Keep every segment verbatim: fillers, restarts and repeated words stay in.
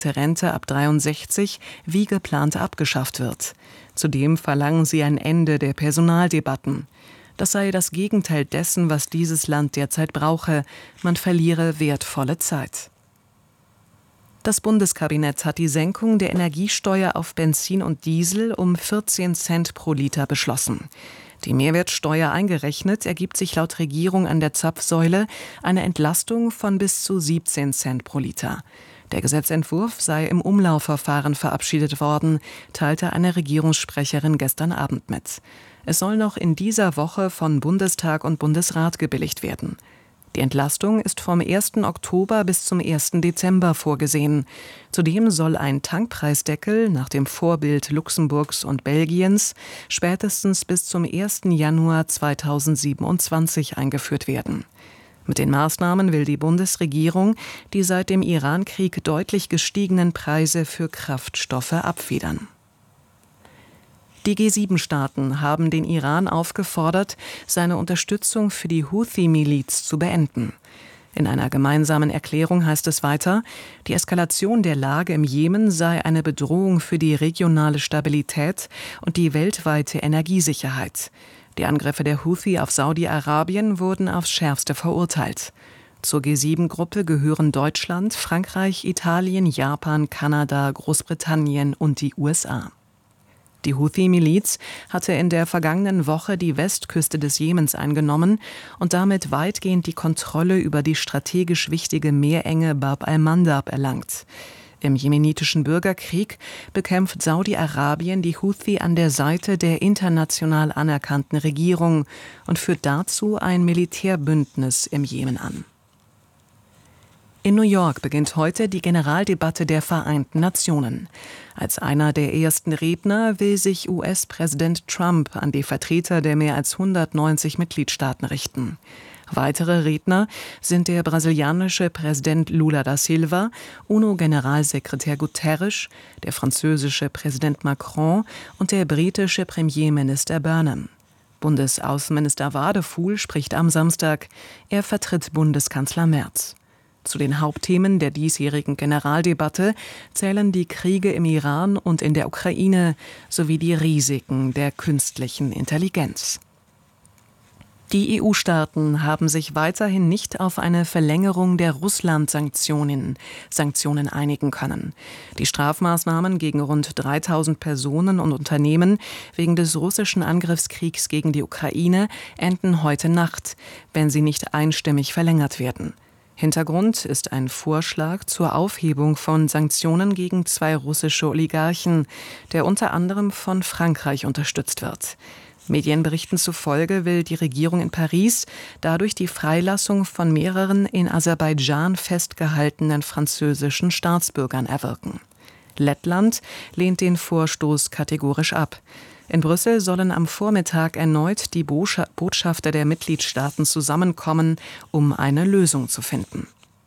Rente ab dreiundsechzig wie geplant abgeschafft wird. Zudem verlangen sie ein Ende der Personaldebatten. Das sei das Gegenteil dessen, was dieses Land derzeit brauche. Man verliere wertvolle Zeit. Das Bundeskabinett hat die Senkung der Energiesteuer auf Benzin und Diesel um vierzehn Cent pro Liter beschlossen. Die Mehrwertsteuer eingerechnet ergibt sich laut Regierung an der Zapfsäule eine Entlastung von bis zu siebzehn Cent pro Liter. Der Gesetzentwurf sei im Umlaufverfahren verabschiedet worden, teilte eine Regierungssprecherin gestern Abend mit. Es soll noch in dieser Woche von Bundestag und Bundesrat gebilligt werden. Die Entlastung ist vom ersten Oktober bis zum ersten Dezember vorgesehen. Zudem soll ein Tankpreisdeckel nach dem Vorbild Luxemburgs und Belgiens spätestens bis zum ersten Januar zweitausendsiebenundzwanzig eingeführt werden. Mit den Maßnahmen will die Bundesregierung die seit dem Irankrieg deutlich gestiegenen Preise für Kraftstoffe abfedern. Die G sieben Staaten haben den Iran aufgefordert, seine Unterstützung für die Houthi-Miliz zu beenden. In einer gemeinsamen Erklärung heißt es weiter, die Eskalation der Lage im Jemen sei eine Bedrohung für die regionale Stabilität und die weltweite Energiesicherheit. Die Angriffe der Houthi auf Saudi-Arabien wurden aufs Schärfste verurteilt. Zur G sieben Gruppe gehören Deutschland, Frankreich, Italien, Japan, Kanada, Großbritannien und die U S A. Die Houthi-Miliz hatte in der vergangenen Woche die Westküste des Jemens eingenommen und damit weitgehend die Kontrolle über die strategisch wichtige Meerenge Bab al-Mandab erlangt. Im jemenitischen Bürgerkrieg bekämpft Saudi-Arabien die Houthi an der Seite der international anerkannten Regierung und führt dazu ein Militärbündnis im Jemen an. In New York beginnt heute die Generaldebatte der Vereinten Nationen. Als einer der ersten Redner will sich U S-Präsident Trump an die Vertreter der mehr als hundertneunzig Mitgliedstaaten richten. Weitere Redner sind der brasilianische Präsident Lula da Silva, UNO-Generalsekretär Guterres, der französische Präsident Macron und der britische Premierminister Burnham. Bundesaußenminister Wadefuhl spricht am Samstag. Er vertritt Bundeskanzler Merz. Zu den Hauptthemen der diesjährigen Generaldebatte zählen die Kriege im Iran und in der Ukraine sowie die Risiken der künstlichen Intelligenz. Die E U-Staaten haben sich weiterhin nicht auf eine Verlängerung der Russland-Sanktionen Sanktionen einigen können. Die Strafmaßnahmen gegen rund dreitausend Personen und Unternehmen wegen des russischen Angriffskriegs gegen die Ukraine enden heute Nacht, wenn sie nicht einstimmig verlängert werden. Hintergrund ist ein Vorschlag zur Aufhebung von Sanktionen gegen zwei russische Oligarchen, der unter anderem von Frankreich unterstützt wird. Medienberichten zufolge will die Regierung in Paris dadurch die Freilassung von mehreren in Aserbaidschan festgehaltenen französischen Staatsbürgern erwirken. Lettland lehnt den Vorstoß kategorisch ab. In Brüssel sollen am Vormittag erneut die Botschafter der Mitgliedstaaten zusammenkommen, um eine Lösung zu finden.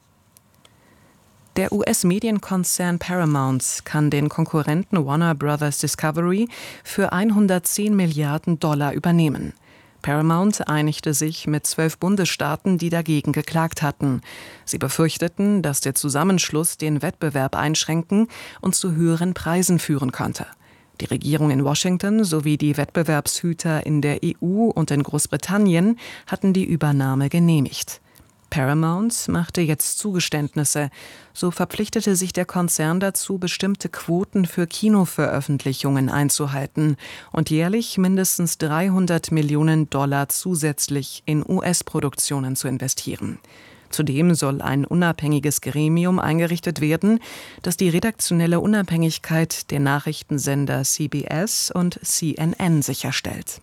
Der U S-Medienkonzern Paramount kann den Konkurrenten Warner Brothers Discovery für hundertzehn Milliarden Dollar übernehmen. Paramount einigte sich mit zwölf Bundesstaaten, die dagegen geklagt hatten. Sie befürchteten, dass der Zusammenschluss den Wettbewerb einschränken und zu höheren Preisen führen könnte. Die Regierung in Washington sowie die Wettbewerbshüter in der E U und in Großbritannien hatten die Übernahme genehmigt. Paramount machte jetzt Zugeständnisse. So verpflichtete sich der Konzern dazu, bestimmte Quoten für Kinoveröffentlichungen einzuhalten und jährlich mindestens dreihundert Millionen Dollar zusätzlich in U S-Produktionen zu investieren. Zudem soll ein unabhängiges Gremium eingerichtet werden, das die redaktionelle Unabhängigkeit der Nachrichtensender C B S und C N N sicherstellt.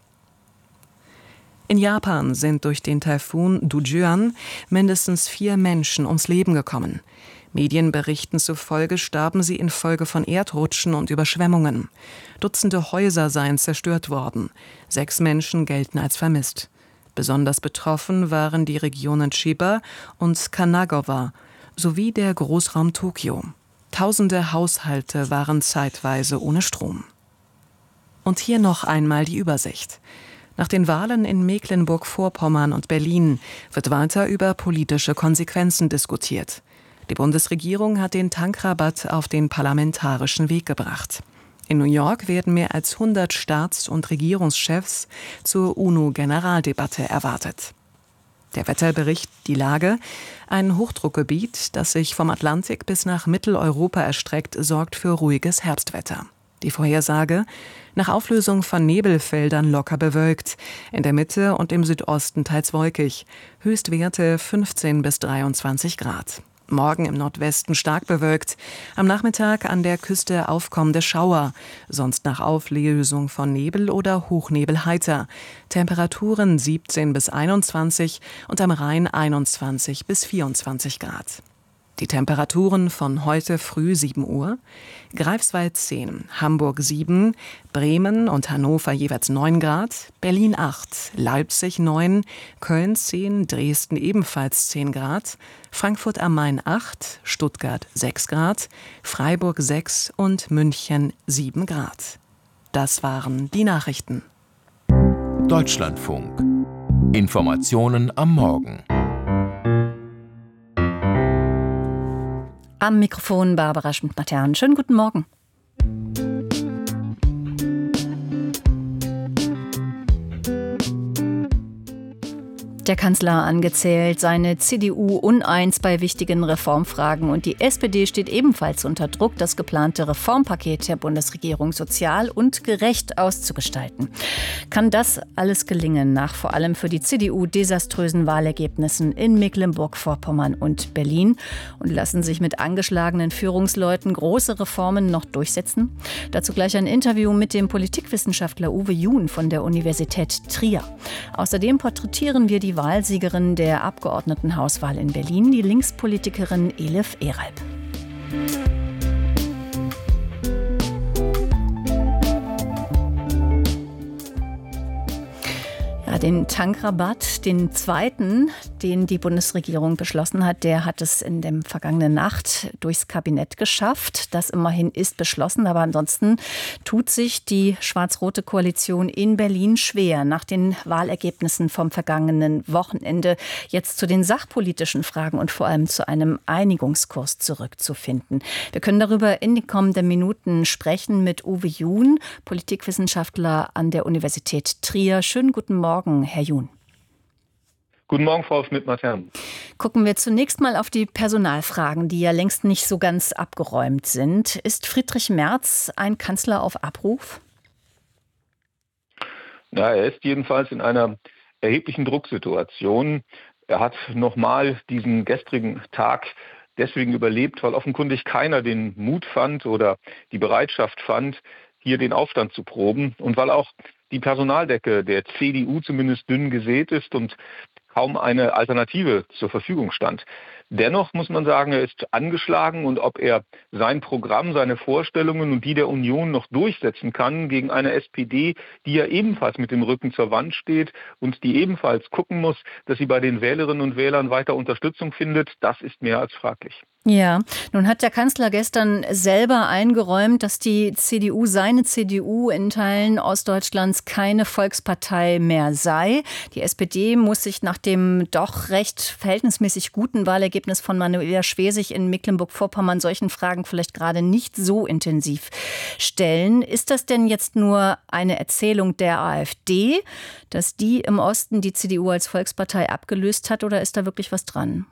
In Japan sind durch den Taifun Dujuan mindestens vier Menschen ums Leben gekommen. Medienberichten zufolge starben sie infolge von Erdrutschen und Überschwemmungen. Dutzende Häuser seien zerstört worden. Sechs Menschen gelten als vermisst. Besonders betroffen waren die Regionen Chiba und Kanagawa sowie der Großraum Tokio. Tausende Haushalte waren zeitweise ohne Strom. Und hier noch einmal die Übersicht. Nach den Wahlen in Mecklenburg-Vorpommern und Berlin wird weiter über politische Konsequenzen diskutiert. Die Bundesregierung hat den Tankrabatt auf den parlamentarischen Weg gebracht. In New York werden mehr als hundert Staats- und Regierungschefs zur U N O-Generaldebatte erwartet. Der Wetterbericht Die Lage. Ein Hochdruckgebiet, das sich vom Atlantik bis nach Mitteleuropa erstreckt, sorgt für ruhiges Herbstwetter. Die Vorhersage: nach Auflösung von Nebelfeldern locker bewölkt, in der Mitte und im Südosten teils wolkig, Höchstwerte fünfzehn bis dreiundzwanzig Grad. Morgen im Nordwesten stark bewölkt, am Nachmittag an der Küste aufkommende Schauer, sonst nach Auflösung von Nebel oder Hochnebel heiter. Temperaturen siebzehn bis einundzwanzig und am Rhein einundzwanzig bis vierundzwanzig Grad. Die Temperaturen von heute früh sieben Uhr: Greifswald zehn, Hamburg sieben, Bremen und Hannover jeweils neun Grad, Berlin acht, Leipzig neun, Köln zehn, Dresden ebenfalls zehn Grad, Frankfurt am Main acht, Stuttgart sechs Grad, Freiburg sechs und München sieben Grad. Das waren die Nachrichten. Deutschlandfunk. Informationen am Morgen. Am Mikrofon Barbara Schmidt-Matern. Schönen guten Morgen. Der Kanzler angezählt, seine C D U uneins bei wichtigen Reformfragen und die S P D steht ebenfalls unter Druck, das geplante Reformpaket der Bundesregierung sozial und gerecht auszugestalten. Kann das alles gelingen nach vor allem für die C D U desaströsen Wahlergebnissen in Mecklenburg-Vorpommern und Berlin? Und lassen sich mit angeschlagenen Führungsleuten große Reformen noch durchsetzen? Dazu gleich ein Interview mit dem Politikwissenschaftler Uwe Jun von der Universität Trier. Außerdem porträtieren wir die Wahlsiegerin der Abgeordnetenhauswahl in Berlin, die Linkspolitikerin Elif Eralp. Ja, den Tankrabatt, den zweiten, den die Bundesregierung beschlossen hat, der hat es in der vergangenen Nacht durchs Kabinett geschafft. Das immerhin ist beschlossen, aber ansonsten tut sich die schwarz-rote Koalition in Berlin schwer, nach den Wahlergebnissen vom vergangenen Wochenende jetzt zu den sachpolitischen Fragen und vor allem zu einem Einigungskurs zurückzufinden. Wir können darüber in den kommenden Minuten sprechen mit Uwe Jun, Politikwissenschaftler an der Universität Trier. Schönen guten Morgen, Herr Jun. Guten Morgen, Frau Schmidt-Matern. Gucken wir zunächst mal auf die Personalfragen, die ja längst nicht so ganz abgeräumt sind. Ist Friedrich Merz ein Kanzler auf Abruf? Ja, er ist jedenfalls in einer erheblichen Drucksituation. Er hat nochmal diesen gestrigen Tag deswegen überlebt, weil offenkundig keiner den Mut fand oder die Bereitschaft fand, hier den Aufstand zu proben und weil auch die Personaldecke der C D U zumindest dünn gesät ist und kaum eine Alternative zur Verfügung stand. Dennoch muss man sagen, er ist angeschlagen und ob er sein Programm, seine Vorstellungen und die der Union noch durchsetzen kann gegen eine S P D, die ja ebenfalls mit dem Rücken zur Wand steht und die ebenfalls gucken muss, dass sie bei den Wählerinnen und Wählern weiter Unterstützung findet, das ist mehr als fraglich. Ja, nun hat der Kanzler gestern selber eingeräumt, dass die C D U, seine C D U in Teilen Ostdeutschlands keine Volkspartei mehr sei. Die S P D muss sich nach dem doch recht verhältnismäßig guten Wahlergebnis von Manuela Schwesig in Mecklenburg-Vorpommern solchen Fragen vielleicht gerade nicht so intensiv stellen. Ist das denn jetzt nur eine Erzählung der AfD, dass die im Osten die C D U als Volkspartei abgelöst hat, oder ist da wirklich was dran?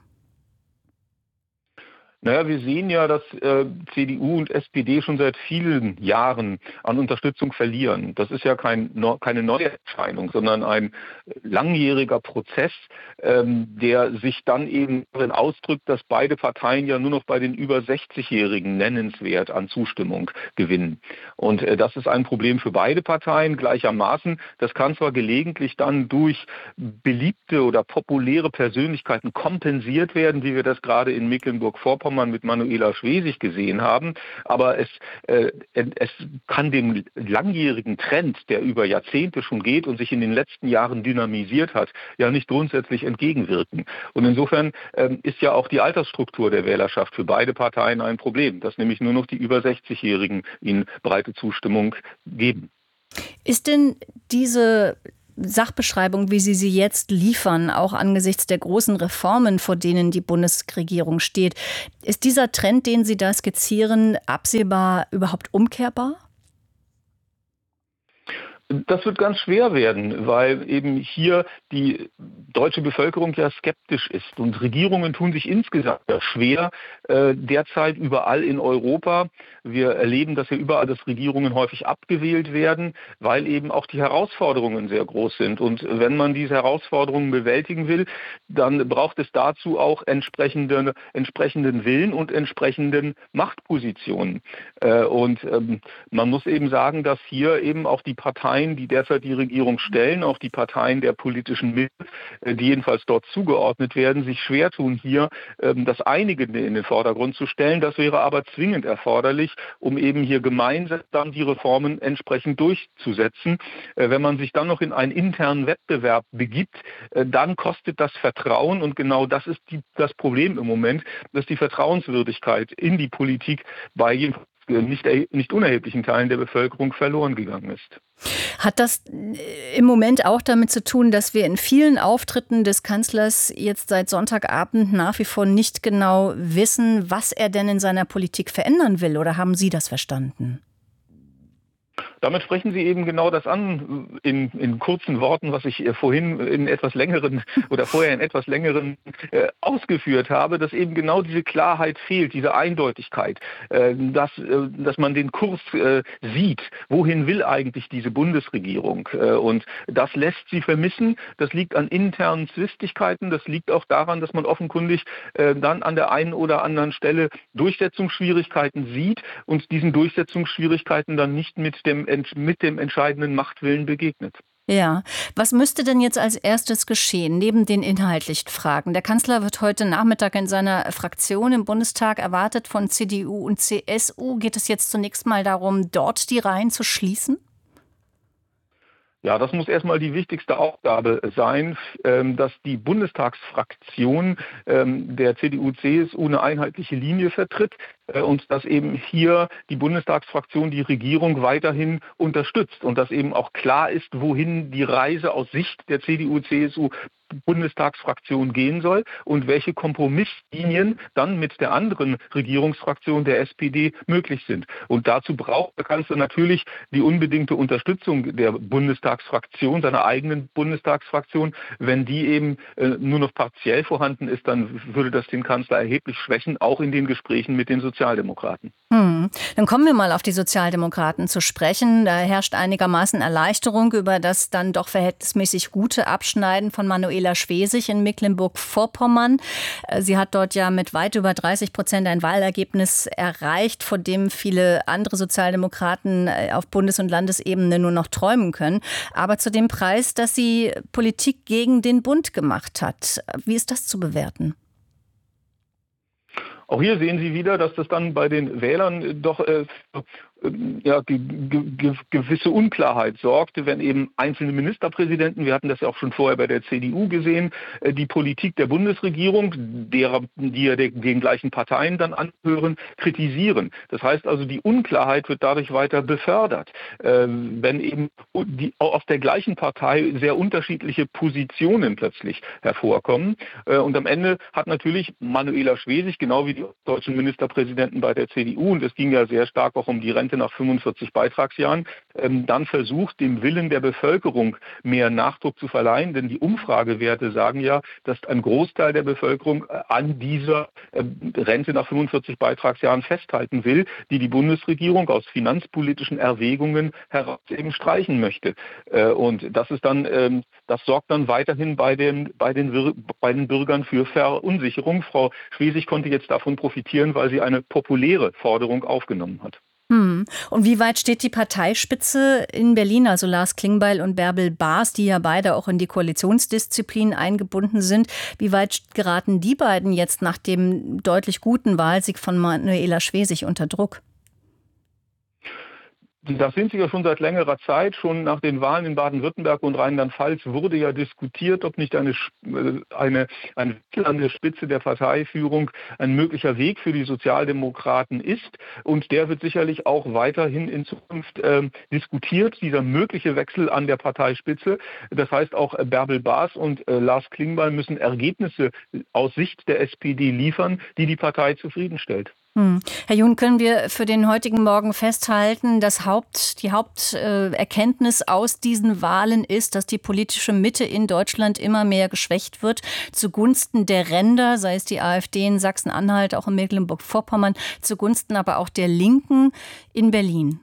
Naja, wir sehen ja, dass äh, C D U und S P D schon seit vielen Jahren an Unterstützung verlieren. Das ist ja kein, no, keine neue Erscheinung, sondern ein langjähriger Prozess, ähm, der sich dann eben darin ausdrückt, dass beide Parteien ja nur noch bei den über sechzigjährigen nennenswert an Zustimmung gewinnen. Und äh, das ist ein Problem für beide Parteien gleichermaßen. Das kann zwar gelegentlich dann durch beliebte oder populäre Persönlichkeiten kompensiert werden, wie wir das gerade in Mecklenburg-Vorpommern mit Manuela Schwesig gesehen haben, aber es, äh, es kann dem langjährigen Trend, der über Jahrzehnte schon geht und sich in den letzten Jahren dynamisiert hat, ja nicht grundsätzlich entgegenwirken. Und insofern äh, ist ja auch die Altersstruktur der Wählerschaft für beide Parteien ein Problem, dass nämlich nur noch die über sechzigjährigen ihnen breite Zustimmung geben. Ist denn diese Sachbeschreibung, wie Sie sie jetzt liefern, auch angesichts der großen Reformen, vor denen die Bundesregierung steht. Ist dieser Trend, den Sie da skizzieren, absehbar überhaupt umkehrbar? Das wird ganz schwer werden, weil eben hier die deutsche Bevölkerung ja skeptisch ist. Und Regierungen tun sich insgesamt ja schwer, äh, derzeit überall in Europa. Wir erleben das ja überall, dass Regierungen häufig abgewählt werden, weil eben auch die Herausforderungen sehr groß sind. Und wenn man diese Herausforderungen bewältigen will, dann braucht es dazu auch entsprechende, entsprechenden Willen und entsprechenden Machtpositionen. Äh, und ähm, man muss eben sagen, dass hier eben auch die Parteien, die derzeit die Regierung stellen, auch die Parteien der politischen Mitte, die jedenfalls dort zugeordnet werden, sich schwer tun, hier das Einigende in den Vordergrund zu stellen. Das wäre aber zwingend erforderlich, um eben hier gemeinsam dann die Reformen entsprechend durchzusetzen. Wenn man sich dann noch in einen internen Wettbewerb begibt, dann kostet das Vertrauen, und genau das ist die, das Problem im Moment, dass die Vertrauenswürdigkeit in die Politik bei Nicht, nicht unerheblichen Teilen der Bevölkerung verloren gegangen ist. Hat das im Moment auch damit zu tun, dass wir in vielen Auftritten des Kanzlers jetzt seit Sonntagabend nach wie vor nicht genau wissen, was er denn in seiner Politik verändern will? Oder haben Sie das verstanden? Damit sprechen Sie eben genau das an, in, in kurzen Worten, was ich vorhin in etwas längeren oder vorher in etwas längeren äh, ausgeführt habe, dass eben genau diese Klarheit fehlt, diese Eindeutigkeit, äh, dass, äh, dass man den Kurs äh, sieht, wohin will eigentlich diese Bundesregierung. Äh, und das lässt sie vermissen. Das liegt an internen Zwistigkeiten, das liegt auch daran, dass man offenkundig äh, dann an der einen oder anderen Stelle Durchsetzungsschwierigkeiten sieht und diesen Durchsetzungsschwierigkeiten dann nicht mit dem mit dem entscheidenden Machtwillen begegnet. Ja, was müsste denn jetzt als erstes geschehen, neben den inhaltlichen Fragen? Der Kanzler wird heute Nachmittag in seiner Fraktion im Bundestag erwartet von C D U und C S U. Geht es jetzt zunächst mal darum, dort die Reihen zu schließen? Ja, das muss erstmal die wichtigste Aufgabe sein, dass die Bundestagsfraktion der C D U C S U eine einheitliche Linie vertritt und dass eben hier die Bundestagsfraktion die Regierung weiterhin unterstützt und dass eben auch klar ist, wohin die Reise aus Sicht der C D U C S U Bundestagsfraktion gehen soll und welche Kompromisslinien dann mit der anderen Regierungsfraktion der S P D möglich sind. Und dazu braucht der Kanzler natürlich die unbedingte Unterstützung der Bundestagsfraktion, seiner eigenen Bundestagsfraktion. Wenn die eben äh, nur noch partiell vorhanden ist, dann würde das den Kanzler erheblich schwächen, auch in den Gesprächen mit den Sozialdemokraten. Hm. Dann kommen wir mal auf die Sozialdemokraten zu sprechen. Da herrscht einigermaßen Erleichterung über das dann doch verhältnismäßig gute Abschneiden von Manuela Schwesig in Mecklenburg-Vorpommern. Sie hat dort ja mit weit über dreißig Prozent ein Wahlergebnis erreicht, von dem viele andere Sozialdemokraten auf Bundes- und Landesebene nur noch träumen können. Aber zu dem Preis, dass sie Politik gegen den Bund gemacht hat. Wie ist das zu bewerten? Auch hier sehen Sie wieder, dass das dann bei den Wählern doch äh, ja, ge- ge- gewisse Unklarheit sorgte, wenn eben einzelne Ministerpräsidenten, wir hatten das ja auch schon vorher bei der C D U gesehen, äh, die Politik der Bundesregierung, derer, die ja de- den gleichen Parteien dann anhören, kritisieren. Das heißt also, die Unklarheit wird dadurch weiter befördert, äh, wenn eben die, aus der gleichen Partei sehr unterschiedliche Positionen plötzlich hervorkommen. Äh, und am Ende hat natürlich Manuela Schwesig, genau wie die deutschen Ministerpräsidenten bei der C D U, und es ging ja sehr stark auch um die Rente nach fünfundvierzig Beitragsjahren, ähm, dann versucht, dem Willen der Bevölkerung mehr Nachdruck zu verleihen. Denn die Umfragewerte sagen ja, dass ein Großteil der Bevölkerung äh, an dieser äh, Rente nach fünfundvierzig Beitragsjahren festhalten will, die die Bundesregierung aus finanzpolitischen Erwägungen heraus eben streichen möchte. Äh, und das ist dann, ähm, das sorgt dann weiterhin bei den, bei den, Wir- bei den Bürgern für Verunsicherung. Frau Schwesig konnte jetzt davon profitieren, weil sie eine populäre Forderung aufgenommen hat. Hm. Und wie weit steht die Parteispitze in Berlin, also Lars Klingbeil und Bärbel Baas, die ja beide auch in die Koalitionsdisziplin eingebunden sind? Wie weit geraten die beiden jetzt nach dem deutlich guten Wahlsieg von Manuela Schwesig unter Druck? Das sind sie ja schon seit längerer Zeit. Schon nach den Wahlen in Baden-Württemberg und Rheinland-Pfalz wurde ja diskutiert, ob nicht eine, eine, ein Wechsel an der Spitze der Parteiführung ein möglicher Weg für die Sozialdemokraten ist. Und der wird sicherlich auch weiterhin in Zukunft äh, diskutiert, dieser mögliche Wechsel an der Parteispitze. Das heißt, auch Bärbel Baas und äh, Lars Klingbeil müssen Ergebnisse aus Sicht der S P D liefern, die die Partei zufriedenstellt. Hm. Herr Jun, können wir für den heutigen Morgen festhalten, dass Haupt, die Haupterkenntnis äh, aus diesen Wahlen ist, dass die politische Mitte in Deutschland immer mehr geschwächt wird, zugunsten der Ränder, sei es die AfD in Sachsen-Anhalt, auch in Mecklenburg-Vorpommern, zugunsten aber auch der Linken in Berlin?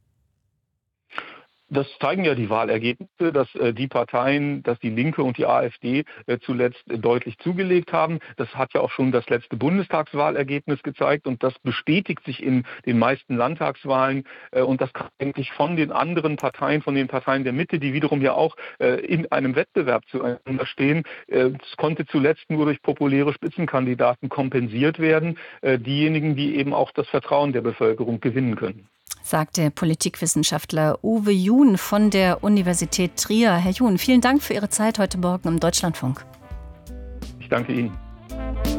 Das zeigen ja die Wahlergebnisse, dass äh, die Parteien, dass die Linke und die AfD äh, zuletzt äh, deutlich zugelegt haben. Das hat ja auch schon das letzte Bundestagswahlergebnis gezeigt und das bestätigt sich in den meisten Landtagswahlen. Äh, und das kann eigentlich von den anderen Parteien, von den Parteien der Mitte, die wiederum ja auch äh, in einem Wettbewerb zueinander stehen, äh, es konnte zuletzt nur durch populäre Spitzenkandidaten kompensiert werden. Äh, diejenigen, die eben auch das Vertrauen der Bevölkerung gewinnen können. Sagt der Politikwissenschaftler Uwe Jun von der Universität Trier. Herr Jun, vielen Dank für Ihre Zeit heute Morgen im Deutschlandfunk. Ich danke Ihnen.